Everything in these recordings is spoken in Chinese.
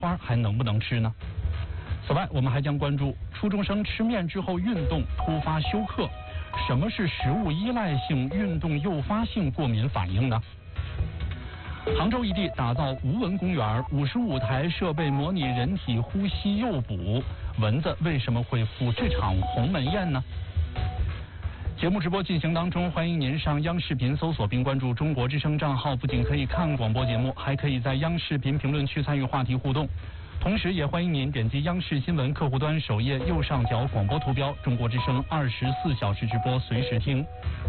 花还能不能吃呢？此外，我们还将关注初中生吃面之后运动突发休克，什么是食物依赖性运动诱发性过敏反应呢？杭州一地打造无蚊公园，55台设备模拟人体呼吸诱捕，蚊子为什么会赴这场鸿门宴呢？节目直播进行当中，欢迎您上央视频搜索并关注中国之声账号，不仅可以看广播节目，还可以在央视频评论区参与话题互动。同时也欢迎您点击央视新闻客户端首页右上角广播图标，中国之声24小时直播，随时听。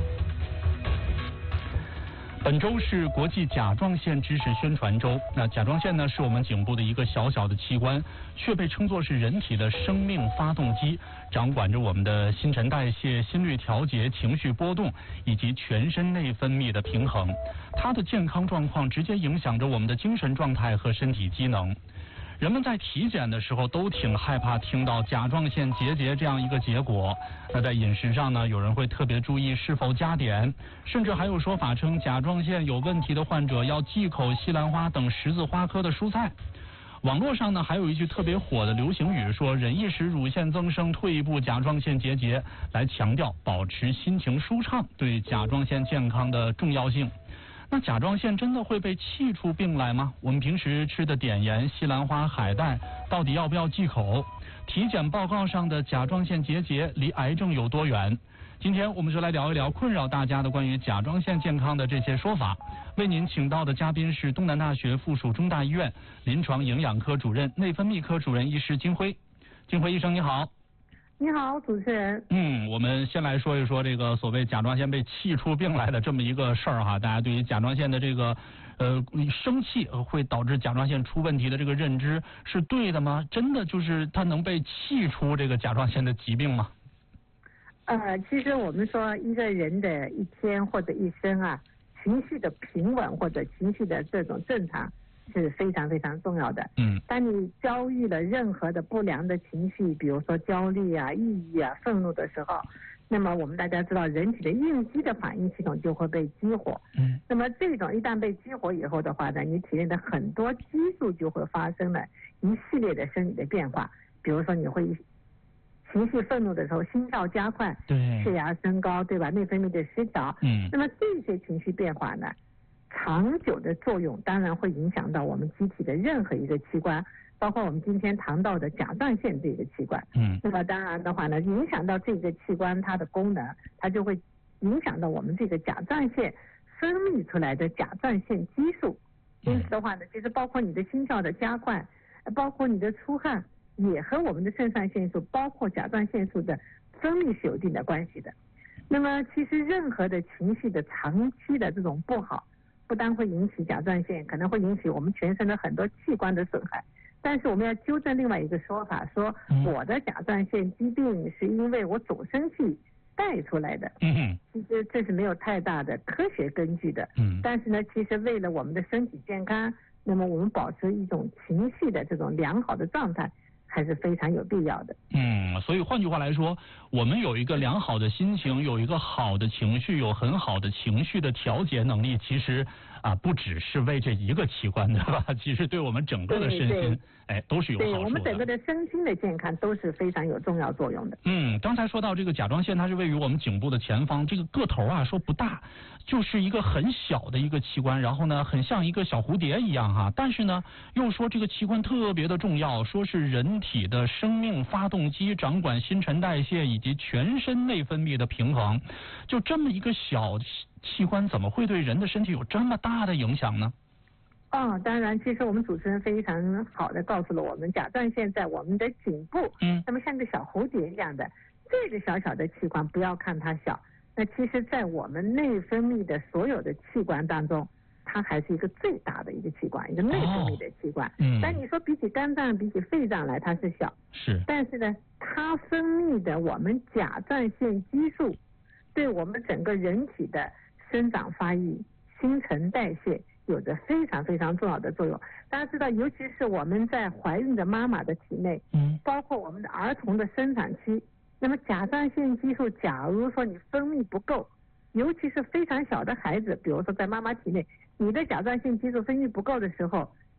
本周是国际甲状腺知识宣传周。那甲状腺呢，是我们颈部的一个小小的器官，却被称作是人体的生命发动机，掌管着我们的新陈代谢、心率调节、情绪波动以及全身内分泌的平衡。它的健康状况直接影响着我们的精神状态和身体机能。人们在体检的时候都挺害怕听到甲状腺结节这样一个结果。那在饮食上呢，有人会特别注意是否加碘，甚至还有说法称甲状腺有问题的患者要忌口西兰花等十字花科的蔬菜。网络上呢，还有一句特别火的流行语，说忍一时乳腺增生，退一步甲状腺结节，来强调保持心情舒畅对甲状腺健康的重要性。那甲状腺真的会被气出病来吗？我们平时吃的碘盐、西兰花、海带，到底要不要忌口？体检报告上的甲状腺结节离癌症有多远？今天我们就来聊一聊困扰大家的关于甲状腺健康的这些说法。为您请到的嘉宾是东南大学附属中大医院临床营养科主任、内分泌科主任医师金辉。金辉医生你好。 你好，主持人。 我们先来说一说这个所谓甲状腺被气出病来的这么一个事儿哈。大家对于甲状腺的这个生气会导致甲状腺出问题的这个认知是对的吗？真的就是它能被气出这个甲状腺的疾病吗？ 其实我们说一个人的一天或者一生啊，情绪的平稳或者情绪的这种正常是非常非常重要的。当你遭遇了任何的不良的情绪，比如说焦虑啊、抑郁啊、愤怒的时候，那么我们大家知道，人体的应激的反应系统就会被激活。那么这种一旦被激活以后的话呢，你体内的很多激素就会发生了一系列的生理的变化，比如说你会情绪愤怒的时候，心跳加快，血压升高，对吧？内分泌的失调。那么这些情绪变化呢，长久的作用当然会影响到我们机体的任何一个器官，包括我们今天谈到的甲状腺这个器官。那么当然的话呢，影响到这个器官它的功能，它就会影响到我们这个甲状腺分泌出来的甲状腺激素。因此的话呢，其实包括你的心跳的加快，包括你的出汗，也和我们的肾上腺素包括甲状腺素的分泌是有一定的关系的。那么其实任何的情绪的长期的这种不好，不单会引起甲状腺，可能会引起我们全身的很多器官的损害。但是我们要纠正另外一个说法，说我的甲状腺疾病是因为我总生气带出来的。其实这是没有太大的科学根据的。但是呢，其实为了我们的身体健康，那么我们保持一种情绪的这种良好的状态还是非常有必要的。 所以换句话来说，我们有一个良好的心情，有一个好的情绪，有很好的情绪的调节能力，其实不只是为这一个器官，对吧？其实对我们整个的身心，都是有好处的。 对我们整个的身心的健康都是非常有重要作用的。 刚才说到这个甲状腺，它是位于我们颈部的前方，这个个头说不大，就是一个很小的一个器官，然后呢，很像一个小蝴蝶一样哈。但是呢，又说这个器官特别的重要，说是人体的生命发动机，掌管新陈代谢以及全身内分泌的平衡。就这么一个小器官，怎么会对人的身体有这么大的影响呢？ 当然，其实我们主持人非常好的告诉了我们，甲状腺在我们的颈部，那么像个小蝴蝶一样的这个小小的器官，不要看它小，那其实在我们内分泌的所有的器官当中，它还是一个最大的一个器官，一个内分泌的器官。但你说比起肝脏、比起肺脏来，它是小，但是呢，它分泌的我们甲状腺激素，对我们整个人体的生长发育、新陈代谢有着非常非常重要的作用。大家知道，尤其是我们在怀孕的妈妈的体内，包括我们的儿童的生长期，那么甲状腺激素假如说你分泌不够，尤其是非常小的孩子，比如说在妈妈体内，你的甲状腺激素分泌不够的时候，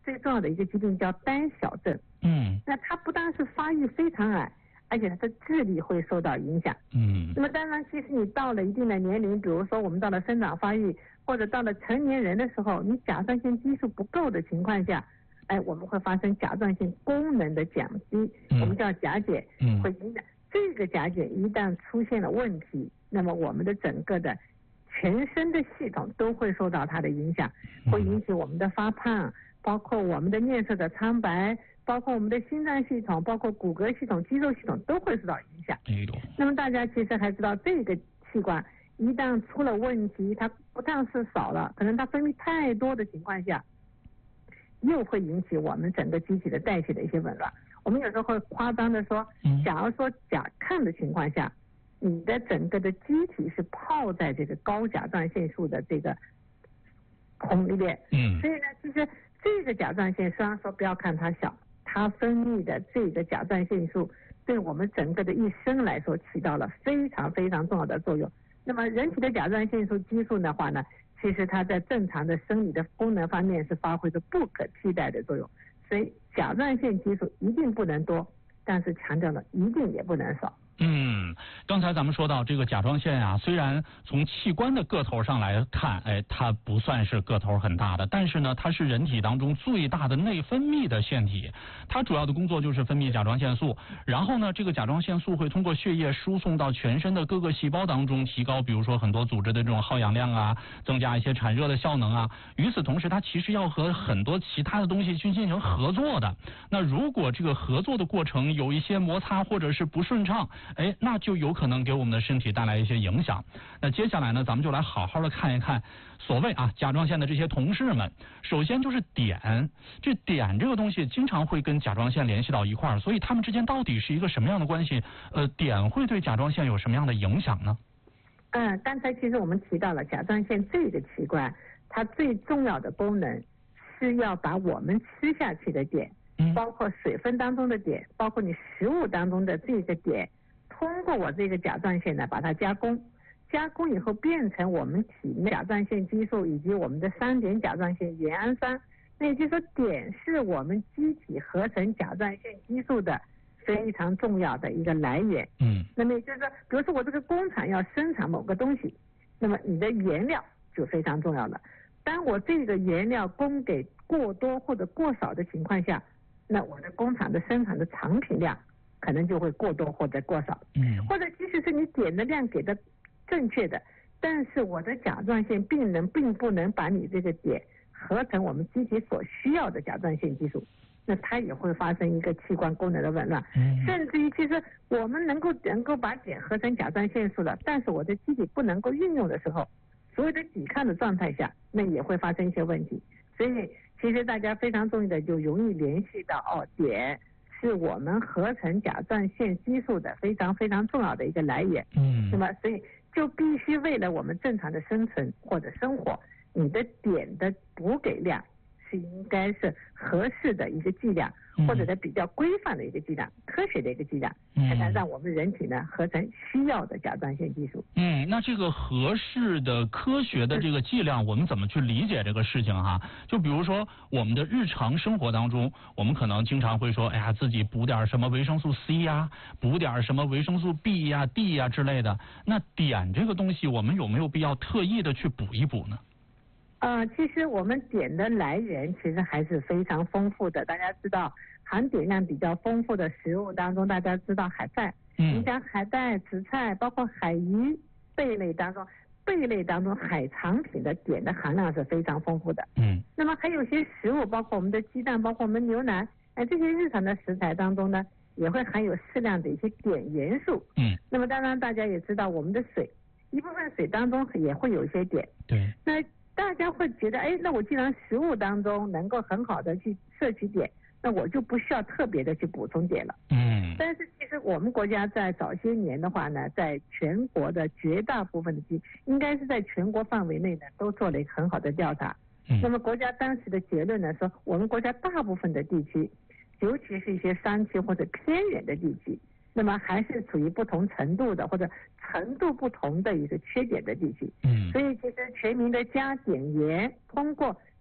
最重要的一个疾病叫单小症。那它不但是发育非常矮，而且它的智力会受到影响。那么当然，其实你到了一定的年龄，比如说我们到了生长发育，或者到了成年人的时候，你甲状腺激素不够的情况下，我们会发生甲状腺功能的降低，我们叫甲减，会影响这个甲减一旦出现了问题，那么我们的整个的全身的系统都会受到它的影响，会引起我们的发胖，包括我们的面色的苍白，包括我们的心脏系统，包括骨骼系统、肌肉系统都会受到影响。那么大家其实还知道，这个器官一旦出了问题，它不但是少了，可能它分泌太多的情况下，又会引起我们整个机体的代谢的一些紊乱。我们有时候会夸张的说，假如说甲亢的情况下，你的整个的机体是泡在这个高甲状腺素的这个孔里面。所以呢，其实这个甲状腺虽然说不要看它小，它分泌的这个甲状腺素对我们整个的一生来说起到了非常非常重要的作用。那么人体的甲状腺素激素的话呢，其实它在正常的生理的功能方面是发挥着不可替代的作用。所以甲状腺激素一定不能多，但是强调了一定也不能少。 刚才咱们说到这个甲状腺啊，虽然从器官的个头上来看，它不算是个头很大的，但是呢，它是人体当中最大的内分泌的腺体，它主要的工作就是分泌甲状腺素，然后呢，这个甲状腺素会通过血液输送到全身的各个细胞当中，提高比如说很多组织的这种耗氧量啊，增加一些产热的效能啊。与此同时，它其实要和很多其他的东西去进行合作的。那如果这个合作的过程有一些摩擦或者是不顺畅，那就有可能给我们的身体带来一些影响。那接下来呢，咱们就来好好的看一看所谓甲状腺的这些同事们。首先就是碘，这个东西经常会跟甲状腺联系到一块儿，所以它们之间到底是一个什么样的关系？碘会对甲状腺有什么样的影响呢？ 刚才其实我们提到了甲状腺这个器官，它最重要的功能是要把我们吃下去的碘，包括水分当中的碘，包括你食物当中的这个碘，通过我这个甲状腺呢把它加工以后变成我们体内甲状腺激素以及我们的3碘甲状腺原氨酸。那也就是说，碘是我们机体合成甲状腺激素的非常重要的一个来源。那么也就是说，比如说我这个工厂要生产某个东西，那么你的原料就非常重要了。当我这个原料供给过多或者过少的情况下，那我的工厂的生产的产品量可能就会过多或者过少。或者即使是你碘的量给的正确的，但是我的甲状腺并不能把你这个碘合成我们机体所需要的甲状腺激素，那它也会发生一个器官功能的紊乱。甚至于其实我们能够把碘合成甲状腺素了，但是我的机体不能够运用的时候，所有的抵抗的状态下，那也会发生一些问题。所以其实大家非常重要的就容易联系到碘是我们合成甲状腺激素的非常非常重要的一个来源。那么所以就必须为了我们正常的生存或者生活，你的碘的补给量是应该是合适的一个剂量，或者是比较规范的一个剂量，科学的一个剂量，才能让我们人体呢合成需要的甲状腺激素。 那这个合适的科学的这个剂量，我们怎么去理解这个事情哈？就比如说我们的日常生活当中，我们可能经常会说，自己补点什么维生素 C 呀，补点什么维生素 B 呀、D 呀之类的。那碘这个东西，我们有没有必要特意的去补一补呢？ 其实我们碘的来源其实还是非常丰富的。大家知道含碘量比较丰富的食物当中，大家知道海带，你像海带、紫菜，包括海鱼、贝类当中海产品的碘的含量是非常丰富的。那么还有些食物，包括我们的鸡蛋，包括我们牛奶，这些日常的食材当中呢，也会含有适量的一些碘元素。那么当然大家也知道我们的水，一部分水当中也会有一些碘。那大家会觉得，那我既然食物当中能够很好的去摄取碘，那我就不需要特别的去补充碘了。但是其实我们国家在早些年的话呢，在全国的绝大部分的应该是在全国范围内呢，都做了一个很好的调查。那么国家当时的结论呢，说我们国家大部分的地区，尤其是一些山区或者偏远的地区，那么还是处于不同程度的或者程度不同的一个缺碘的地区。所以其实全民的加碘盐通过